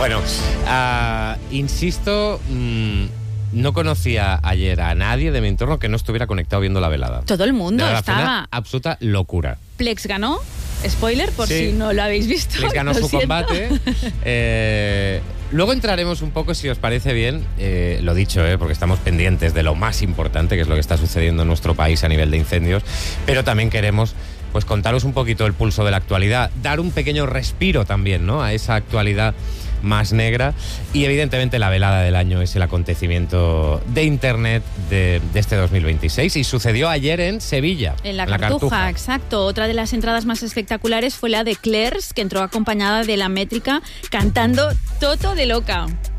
Bueno, insisto, no conocía ayer a nadie de mi entorno que no estuviera conectado viendo la velada. Todo el mundo Fue estaba. una absoluta locura. Plex ganó. Spoiler, por si no lo habéis visto. Plex ganó su combate. Luego entraremos un poco, si os parece bien, lo dicho, porque estamos pendientes de lo más importante, que es lo que está sucediendo en nuestro país a nivel de incendios, pero también queremos pues contaros un poquito el pulso de la actualidad, dar un pequeño respiro también, ¿no?, a esa actualidad más negra. Y evidentemente la velada del año es el acontecimiento de Internet de este 2026 y sucedió ayer en Sevilla. En la Cartuja, exacto. Otra de las entradas más espectaculares fue la de Clairs, que entró acompañada de La Métrica cantando Toto de Loca.